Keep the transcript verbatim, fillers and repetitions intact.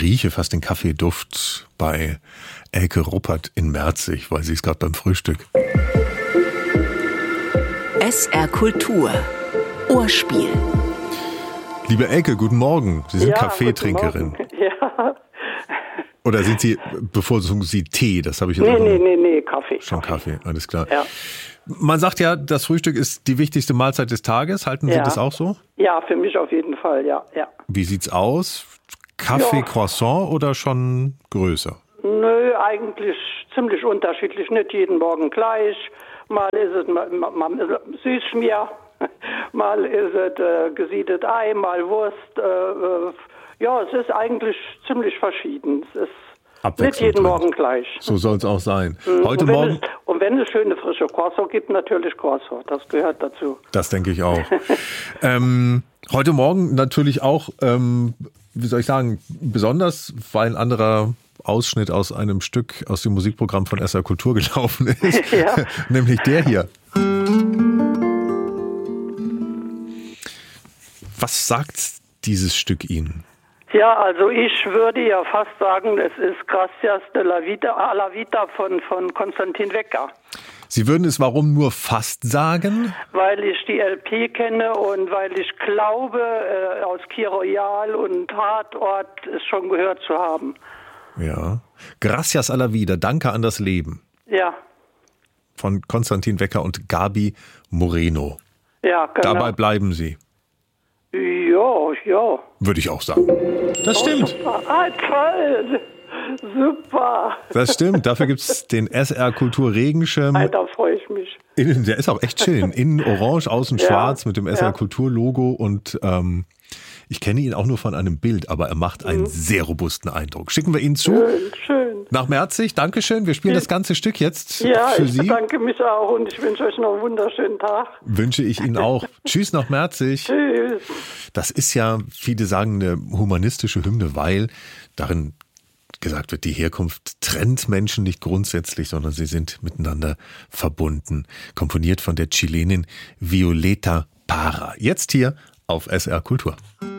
rieche fast den Kaffeeduft bei Elke Ruppert in Merzig, weil sie ist gerade beim Frühstück. S R Kultur. Ohrspiel. Liebe Elke, guten Morgen. Sie sind ja, Kaffeetrinkerin. Ja. Oder sind Sie, bevorzugen Sie Tee? Das habe ich jetzt Nee, auch nee, nee, nee, Kaffee. Schon Kaffee, alles klar. Ja. Man sagt ja, das Frühstück ist die wichtigste Mahlzeit des Tages. Halten Sie Ja. das auch so? Ja, für mich auf jeden Fall, ja. ja. Wie sieht's aus? Kaffee, Ja. Croissant oder schon größer? Nö, eigentlich ziemlich unterschiedlich. Nicht jeden Morgen gleich. Mal ist es mal, mal Süßschmier, mal ist es äh, gesiedet Ei, mal Wurst. Äh, äh, ja, es ist eigentlich ziemlich verschieden. Es ist Abwechslung nicht jeden drin. Morgen gleich. So soll es auch sein. Mhm. Heute und wenn Morgen, es, und wenn es schöne frische Croissant gibt, natürlich Croissant. Das gehört dazu. das denke ich auch. ähm, heute Morgen natürlich auch, ähm, wie soll ich sagen, besonders, weil ein anderer Ausschnitt aus einem Stück aus dem Musikprogramm von S R Kultur gelaufen ist, Ja. nämlich der hier. Was sagt dieses Stück Ihnen? Ja, also ich würde ja fast sagen, es ist Gracias de la Vida, a la Vida von, von Konstantin Wecker. Sie würden es warum nur fast sagen? Weil ich die L P kenne und weil ich glaube, äh, aus Key Royal und Tatort es schon gehört zu haben. Ja. Gracias a la Vida, danke an das Leben. Ja, Von Konstantin Wecker und Gabi Moreno. ja, genau. Dabei bleiben Sie, Ja, ja. würde ich auch sagen. Das stimmt. Ah, toll. Super. Das stimmt. Dafür gibt es den S R Kultur Regenschirm. Hey, da freue ich mich. Innen, der ist auch echt schön. Innen orange, außen Ja, schwarz mit dem S R ja. Kultur Logo. Und ähm, ich kenne ihn auch nur von einem Bild, aber er macht einen sehr robusten Eindruck. Schicken wir ihn zu. Schön, schön. Nach Merzig. Dankeschön. Wir spielen das ganze Stück jetzt Ja, für ich Sie. bedanke mich auch und ich wünsche euch noch einen wunderschönen Tag. Wünsche ich Ihnen auch. Tschüss nach Merzig. Tschüss. Das ist ja, viele sagen, eine humanistische Hymne, weil darin gesagt wird, die Herkunft trennt Menschen nicht grundsätzlich, sondern sie sind miteinander verbunden. Komponiert von der Chilenin Violeta Parra. Jetzt hier auf S R Kultur.